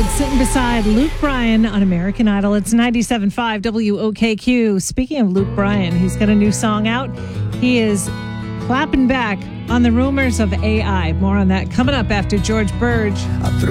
Wood sitting beside Luke Bryan on American Idol. It's 97.5 WOKQ. Speaking of Luke Bryan, he's got a new song out. He is clapping back on the rumors of AI. More on that coming up after George Burge.